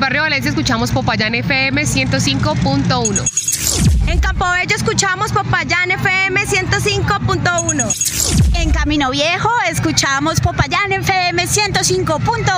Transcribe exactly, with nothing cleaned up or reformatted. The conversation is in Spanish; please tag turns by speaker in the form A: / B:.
A: Barrio Valencia escuchamos Popayán F M ciento cinco punto uno.
B: En Campobello escuchamos Popayán F M ciento cinco punto uno.
C: En Camino Viejo escuchamos Popayán F M ciento cinco punto uno.